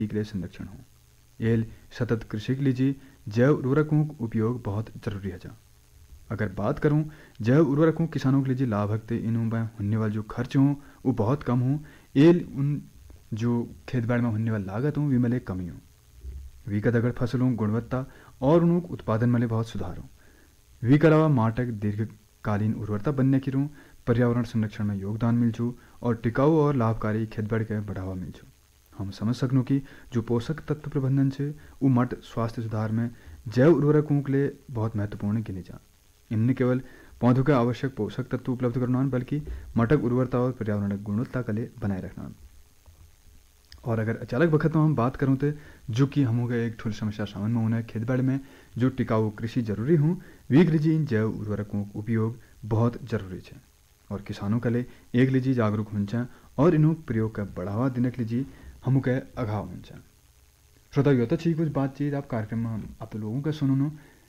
के लिए संरक्षण हो। एल सतत कृषि के लिए जैव उर्वरकों का उपयोग बहुत जरूरी है। अगर बात करूं जैव उर्वरकों किसानों के लिए लाभ हकते इनमें होने वाले जो खर्च हों वो बहुत कम हों। एल उन जो खेत बाड़ी में होने वाली लागत हों वी में कमी हो। विगत अगर फसलों गुणवत्ता और उन उत्पादन में बहुत सुधार हो। वी के अलावा माटक दीर्घकालीन उर्वरता बनने की रूँ पर्यावरण संरक्षण में योगदान मिल छू और टिकाऊ और लाभकारी खेतबाड़ी के बढ़ावा मिल छू। हम समझ सकूँ कि जो पोषक तत्व प्रबंधन से वो मट स्वास्थ्य सुधार में जैव उर्वरकों के लिए बहुत महत्वपूर्ण गिने जा। इनने केवल पौधों के आवश्यक पोषक तत्व उपलब्ध करना बल्कि मटक उर्वरता और पर्यावरण गुणवत्ता के लिए बनाए रखना। और अगर अचानक वक्त में हम बात करूँ तो जो कि हम हो गए एक ठुल समस्या सामने में होना खेतबाड़ी में जो टिकाऊ कृषि जरूरी हूँ वी के लिए इन जैव उर्वरकों का उपयोग बहुत जरूरी है और किसानों के लिए एक लीजिए जागरूक होना और इनों प्रयोग का बढ़ावा देने के लिए हम के अगाव होना। श्रोता यो तो छी कुछ बातचीत आप कार्यक्रम में आप लोगों का सुनो।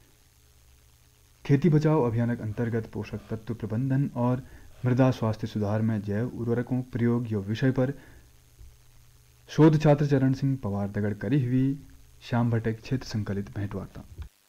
खेती बचाओ अभियान के अंतर्गत पोषक तत्व प्रबंधन और मृदा स्वास्थ्य सुधार में जैव उर्वरकों प्रयोग यो विषय पर शोध छात्र चरण सिंह पवार दगड़ करी हुई श्याम भट्ट क्षेत्र संकलित भेंटवार्ता।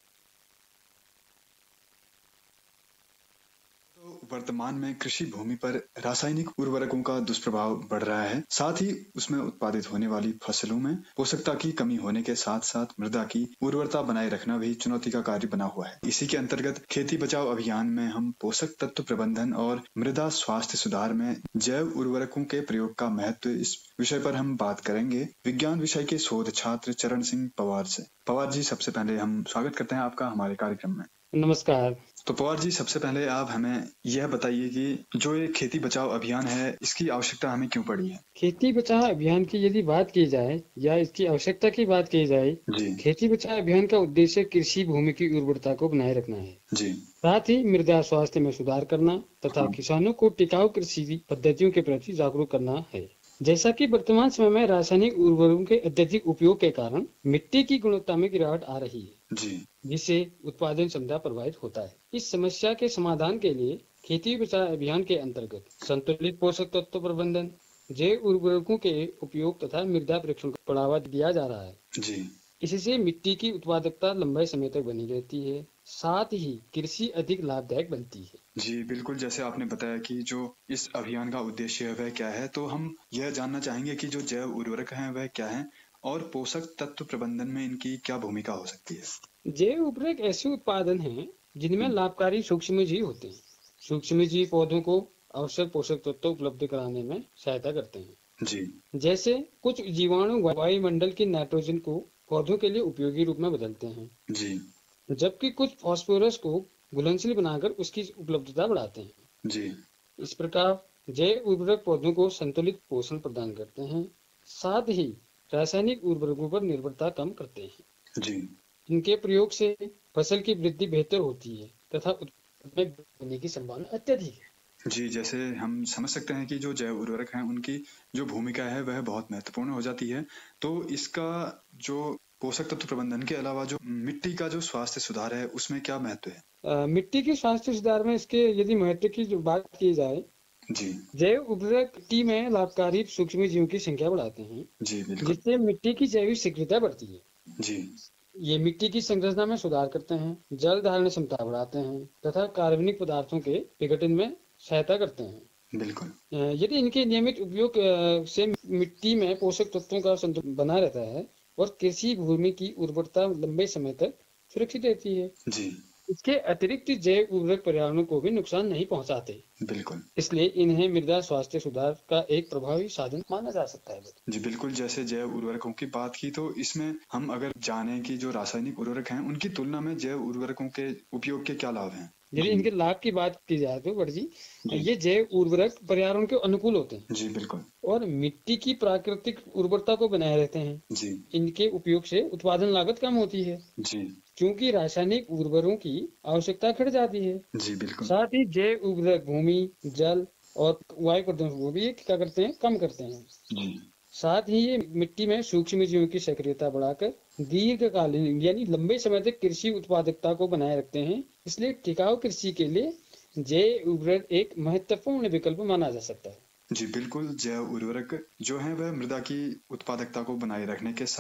वर्तमान में कृषि भूमि पर रासायनिक उर्वरकों का दुष्प्रभाव बढ़ रहा है। साथ ही उसमें उत्पादित होने वाली फसलों में पोषकता की कमी होने के साथ साथ मृदा की उर्वरता बनाए रखना भी चुनौती का कार्य बना हुआ है। इसी के अंतर्गत खेती बचाओ अभियान में हम पोषक तत्व प्रबंधन और मृदा स्वास्थ्य सुधार में जैव उर्वरकों के प्रयोग का महत्व इस विषय पर हम बात करेंगे विज्ञान विषय के शोध छात्र चरण सिंह पवार से। पवार जी, सबसे पहले हम स्वागत करते हैं आपका हमारे कार्यक्रम में। नमस्कार। तो पवार जी, सबसे पहले आप हमें यह बताइए कि जो ये खेती बचाओ अभियान है इसकी आवश्यकता हमें क्यों पड़ी है? खेती बचाओ अभियान की यदि बात की जाए या इसकी आवश्यकता की बात की जाए जी खेती बचाओ अभियान का उद्देश्य कृषि भूमि की उर्वरता को बनाए रखना है। जी साथ ही मृदा स्वास्थ्य में सुधार करना तथा किसानों को टिकाऊ कृषि पद्धतियों के प्रति जागरूक करना है। जैसा कि वर्तमान समय में रासायनिक उर्वरकों के अत्यधिक उपयोग के कारण मिट्टी की गुणवत्ता में गिरावट आ रही है जी जिससे उत्पादन क्षमता प्रभावित होता है। इस समस्या के समाधान के लिए खेती बचाओ अभियान के अंतर्गत संतुलित पोषक तत्व प्रबंधन, जैव उर्वरकों के उपयोग तथा मृदा परीक्षण को बढ़ावा दिया जा रहा है। जी इससे मिट्टी की उत्पादकता लंबे समय तक बनी रहती है, साथ ही कृषि अधिक लाभदायक बनती है। जी बिल्कुल, जैसे आपने बताया कि जो इस अभियान का उद्देश्य है वह क्या है, तो हम यह जानना चाहेंगे कि जो जैव उर्वरक हैं वह क्या हैं और पोषक तत्व प्रबंधन में इनकी क्या भूमिका हो सकती है? जैव उर्वरक ऐसे उत्पादन हैं जिनमें लाभकारी सूक्ष्म जीव होते हैं। सूक्ष्म जीव पौधों को आवश्यक पोषक तत्व उपलब्ध कराने में सहायता करते हैं। जी जैसे कुछ जीवाणु वायुमंडल की नाइट्रोजन को पौधों के लिए उपयोगी रूप में बदलते हैं, जी जबकि कुछ फास्फोरस को घुलनशील बनाकर उसकी उपलब्धता बढ़ाते हैं। जी इस प्रकार जैव उर्वरक पौधों को संतुलित पोषण प्रदान करते हैं, साथ ही रासायनिक उर्वरकों पर निर्भरता कम करते हैं। जी इनके प्रयोग से फसल की वृद्धि बेहतर होती है तथा उत्पादन में होने की संभावना अत्यधिक है। जी, जैसे हम समझ सकते हैं कि जो जैव उर्वरक हैं उनकी जो भूमिका है वह बहुत महत्वपूर्ण हो जाती है। तो इसका जो पोषक तत्व प्रबंधन के अलावा जो मिट्टी का जो स्वास्थ्य सुधार है उसमें क्या महत्व है? मिट्टी के स्वास्थ्य सुधार में इसके यदि महत्व की जो बात की जाए, जी जैव उर्वरक मिट्टी में लाभकारी सूक्ष्म जीवों की संख्या बढ़ाते हैं, जी बिल्कुल जिससे मिट्टी की जैविक स्वीकृति बढ़ती है। जी ये मिट्टी की संरचना में सुधार करते हैं, जल धारण क्षमता बढ़ाते हैं तथा कार्बनिक पदार्थों के विघटन में सहायता करते हैं। बिल्कुल यदि इनके नियमित उपयोग से मिट्टी में पोषक तत्वों का संतुलन बना रहता है और कृषि भूमि की उर्वरता लंबे समय तक सुरक्षित रहती है। जी इसके अतिरिक्त जैव उर्वरक पर्यावरण को भी नुकसान नहीं पहुंचाते, बिल्कुल इसलिए इन्हें मृदा स्वास्थ्य सुधार का एक प्रभावी साधन माना जा सकता है। जी बिल्कुल, जैसे जैव उर्वरकों की बात की तो इसमें हम अगर जानें कि जो रासायनिक उर्वरक हैं उनकी तुलना में जैव उर्वरकों के उपयोग के क्या लाभ हैं? यदि इनके लाभ की बात की जाए तो बट जी, जी ये जैव उर्वरक पर्यावरण के अनुकूल होते हैं जी बिल्कुल और मिट्टी की प्राकृतिक उर्वरता को बनाए रहते हैं। जी इनके उपयोग से उत्पादन लागत कम होती है जी क्योंकि रासायनिक उर्वरकों की आवश्यकता घट जाती है। जी बिल्कुल साथ ही जैव उर्वरक भूमि, जल और वायु प्रदूषण को भी क्या करते हैं, कम करते हैं। जी साथ ही ये मिट्टी में सूक्ष्म जीवों की सक्रियता बढ़ाकर दीर्घकालीन यानी लंबे समय तक कृषि उत्पादकता को बनाए रखते हैं। इसलिए टिकाऊ कृषि के लिए जैव उर्वरक एक महत्वपूर्ण विकल्प माना जा सकता है। जी बिल्कुल, जैव उर्वरक जो है वह मृदा की उत्पादकता को बनाए रखने के